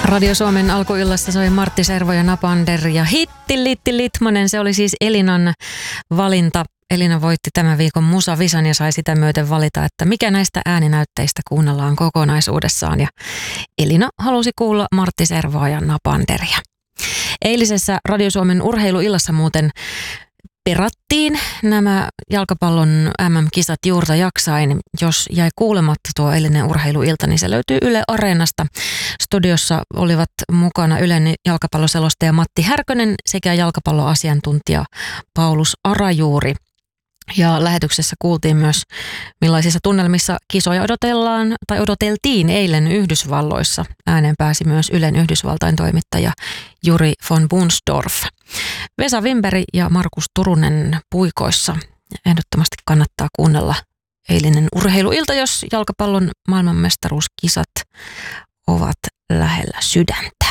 Radio Suomen alkuillassa soi Martti Servo ja Napander ja Hitti Litti Litmanen. Se oli siis Elinan valinta. Elina voitti tämän viikon Musavisan ja sai sitä myöten valita, että mikä näistä ääninäytteistä kuunnellaan kokonaisuudessaan. Ja Elina halusi kuulla Martti Servoa ja Napanderia. Eilisessä Radio Suomen urheiluillassa muuten perattiin nämä jalkapallon MM-kisat juurta jaksain. Jos jäi kuulematta tuo eilinen urheiluilta, niin se löytyy Yle Areenasta. Studiossa olivat mukana Ylen jalkapalloselostaja Matti Härkönen sekä jalkapalloasiantuntija Paulus Arajuuri. Ja lähetyksessä kuultiin myös, millaisissa tunnelmissa kisoja odoteltiin eilen Yhdysvalloissa. Ääneen pääsi myös Ylen Yhdysvaltain toimittaja Juri von Bunsdorf. Vesa Wimberi ja Markus Turunen puikoissa. Ehdottomasti kannattaa kuunnella eilinen urheiluilta, jos jalkapallon maailmanmestaruuskisat ovat lähellä sydäntä.